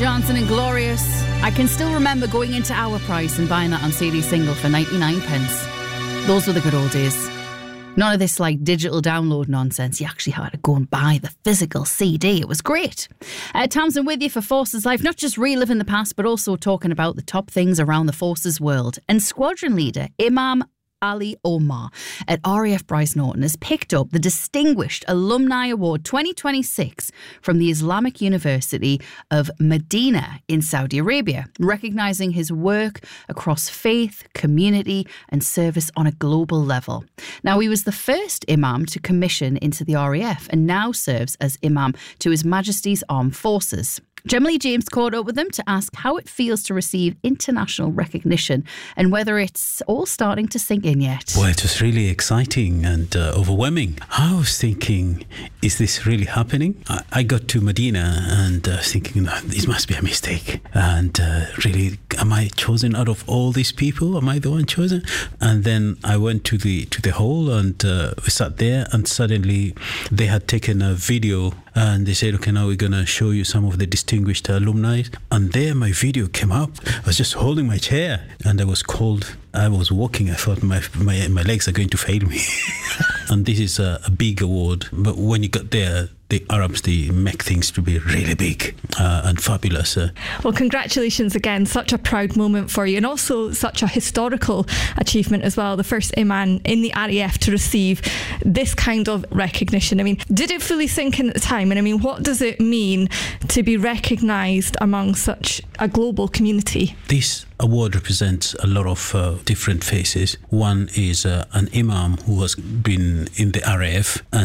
Johnson and Glorious. I can still remember going into Our Price and buying that on CD single for 99 pence. Those were the good old days. None of this like digital download nonsense. You actually had to go and buy the physical CD. It was great. Tamsin with you for Forces Life, not just reliving the past, but also talking about the top things around the Forces world. And squadron leader Imam Ali Omar at RAF Bryce Norton has picked up the Distinguished Alumni Award 2026 from the Islamic University of Medina in Saudi Arabia, recognising his work across faith, community and service on a global level. Now, he was the first Imam to commission into the RAF and now serves as Imam to His Majesty's Armed Forces. Gemma Lee James caught up with them to ask how it feels to receive international recognition and whether it's all starting to sink in yet. Well, it was really exciting and overwhelming. I was thinking, is this really happening? I got to Medina and thinking, no, this must be a mistake. And really, am I chosen out of all these people? Am I the one chosen? And then I went to the hall and we sat there, and suddenly they had taken a video and they said, okay, now we're going to show you some of the distinguished alumni. And there my video came up. I was just holding my chair and I was cold. I was walking. I thought my legs are going to fail me. And this is a big award. But when you got there, the Arabs, they make things to be really big and fabulous. Well, congratulations again. Such a proud moment for you, and also such a historical achievement as well. The first Imam in the RAF to receive this kind of recognition. I mean, did it fully sink in at the time? And I mean, what does it mean to be recognised among such a global community? This award represents a lot of different faces. One is an Imam who has been in the RAF, and